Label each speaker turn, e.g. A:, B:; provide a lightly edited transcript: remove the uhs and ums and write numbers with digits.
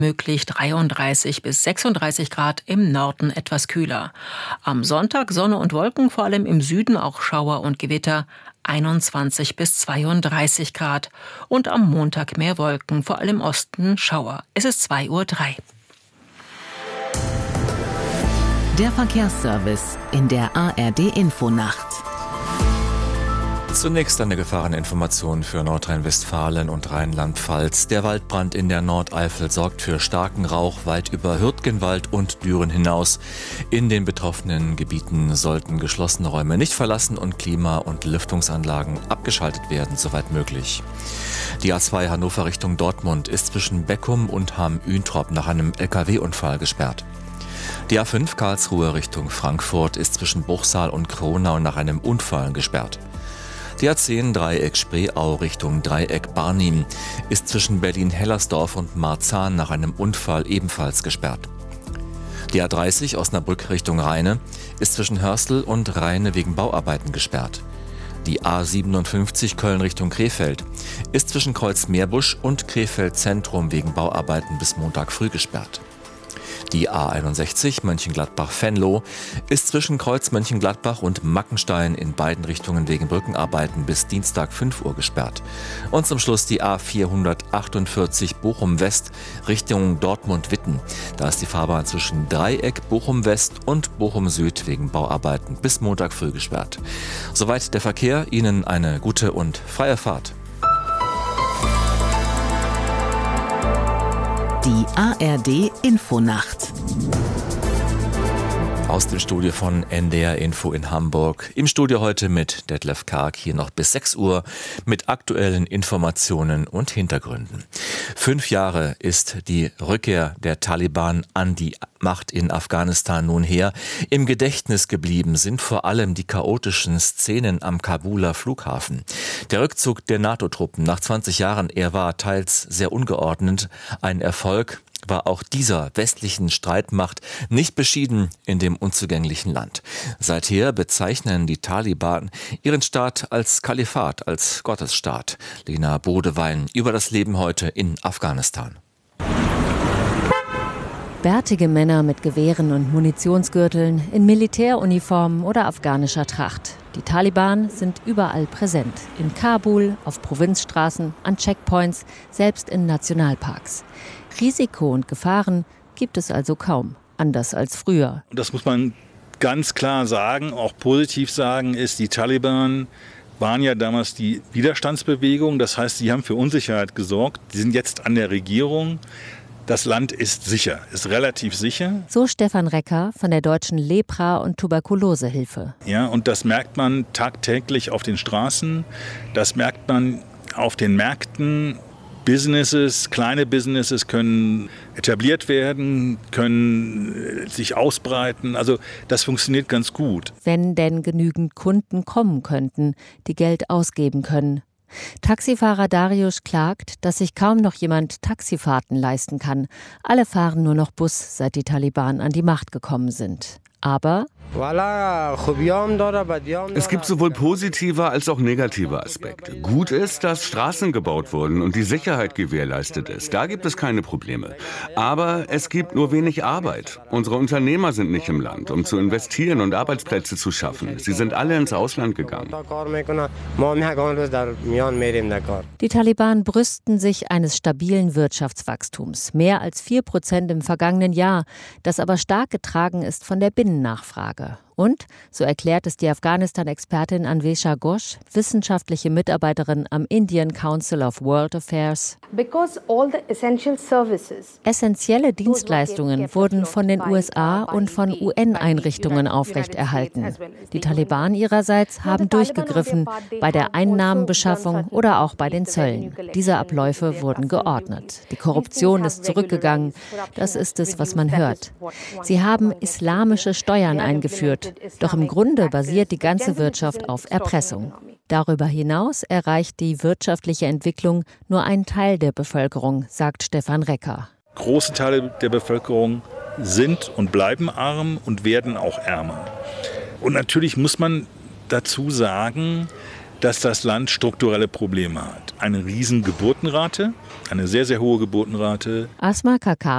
A: Möglich 33 bis 36 Grad, im Norden etwas kühler. Am Sonntag Sonne und Wolken, vor allem im Süden auch Schauer und Gewitter, 21 bis 32 Grad. Und am Montag mehr Wolken, vor allem im Osten Schauer. Es ist 2:03 Uhr.
B: Der Verkehrsservice in der ARD-Infonacht.
C: Zunächst eine Gefahreninformation für Nordrhein-Westfalen und Rheinland-Pfalz. Der Waldbrand in der Nordeifel sorgt für starken Rauch weit über Hürtgenwald und Düren hinaus. In den betroffenen Gebieten sollten geschlossene Räume nicht verlassen und Klima- und Lüftungsanlagen abgeschaltet werden, soweit möglich. Die A2 Hannover Richtung Dortmund ist zwischen Beckum und Hamm-Üntrop nach einem LKW-Unfall gesperrt. Die A5 Karlsruhe Richtung Frankfurt ist zwischen Bruchsal und Kronau nach einem Unfall gesperrt. Die A10 Dreieck Spreeau Richtung Dreieck Barnim ist zwischen Berlin-Hellersdorf und Marzahn nach einem Unfall ebenfalls gesperrt. Die A30 Osnabrück Richtung Rheine ist zwischen Hörstel und Rheine wegen Bauarbeiten gesperrt. Die A57 Köln Richtung Krefeld ist zwischen Kreuz-Meerbusch und Krefeld Zentrum wegen Bauarbeiten bis Montag früh gesperrt. Die A61 Mönchengladbach-Venlo ist zwischen Kreuz Mönchengladbach und Mackenstein in beiden Richtungen wegen Brückenarbeiten bis Dienstag 5 Uhr gesperrt. Und zum Schluss die A448 Bochum-West Richtung Dortmund-Witten. Da ist die Fahrbahn zwischen Dreieck Bochum-West und Bochum-Süd wegen Bauarbeiten bis Montag früh gesperrt. Soweit der Verkehr. Ihnen eine gute und freie Fahrt.
B: Die ARD-Infonacht.
C: Aus dem Studio von NDR Info in Hamburg. Im Studio heute mit Detlef Karg, hier noch bis 6 Uhr mit aktuellen Informationen und Hintergründen. 5 Jahre ist die Rückkehr der Taliban an die Macht in Afghanistan nun her. Im Gedächtnis geblieben sind vor allem die chaotischen Szenen am Kabuler Flughafen. Der Rückzug der NATO-Truppen nach 20 Jahren, er war teils sehr ungeordnet, ein Erfolg, war auch dieser westlichen Streitmacht nicht beschieden in dem unzugänglichen Land. Seither bezeichnen die Taliban ihren Staat als Kalifat, als Gottesstaat. Lena Bodewein über das Leben heute in Afghanistan.
D: Bärtige Männer mit Gewehren und Munitionsgürteln, in Militäruniformen oder afghanischer Tracht. Die Taliban sind überall präsent. In Kabul, auf Provinzstraßen, an Checkpoints, selbst in Nationalparks. Risiko und Gefahren gibt es also kaum, anders als früher.
E: Das muss man ganz klar sagen, auch positiv sagen, ist, die Taliban waren ja damals die Widerstandsbewegung. Das heißt, sie haben für Unsicherheit gesorgt. Die sind jetzt an der Regierung. Das Land ist sicher, ist relativ sicher.
D: So Stefan Recker von der Deutschen Lepra- und Tuberkulosehilfe.
E: Ja, und das merkt man tagtäglich auf den Straßen. Das merkt man auf den Märkten. Businesses, kleine Businesses können etabliert werden, können sich ausbreiten. Also das funktioniert ganz gut.
D: Wenn denn genügend Kunden kommen könnten, die Geld ausgeben können. Taxifahrer Darius klagt, dass sich kaum noch jemand Taxifahrten leisten kann. Alle fahren nur noch Bus, seit die Taliban an die Macht gekommen sind. Aber
F: es gibt sowohl positive als auch negative Aspekte. Gut ist, dass Straßen gebaut wurden und die Sicherheit gewährleistet ist. Da gibt es keine Probleme. Aber es gibt nur wenig Arbeit. Unsere Unternehmer sind nicht im Land, um zu investieren und Arbeitsplätze zu schaffen. Sie sind alle ins Ausland gegangen.
D: Die Taliban brüsten sich eines stabilen Wirtschaftswachstums. Mehr als 4% im vergangenen Jahr, das aber stark getragen ist von der Binnennachfrage. Und, so erklärt es die Afghanistan-Expertin Anvesha Ghosh, wissenschaftliche Mitarbeiterin am Indian Council of World Affairs. Essentielle Dienstleistungen wurden von den USA und von UN-Einrichtungen aufrechterhalten. Die Taliban ihrerseits haben durchgegriffen bei der Einnahmenbeschaffung oder auch bei den Zöllen. Diese Abläufe wurden geordnet. Die Korruption ist zurückgegangen. Das ist es, was man hört. Sie haben islamische Steuern eingeführt. Doch im Grunde basiert die ganze Wirtschaft auf Erpressung. Darüber hinaus erreicht die wirtschaftliche Entwicklung nur einen Teil der Bevölkerung, sagt Stefan Recker.
E: Große Teile der Bevölkerung sind und bleiben arm und werden auch ärmer. Und natürlich muss man dazu sagen, dass das Land strukturelle Probleme hat. Eine riesen Geburtenrate, eine sehr, sehr hohe Geburtenrate.
D: Asma Kaka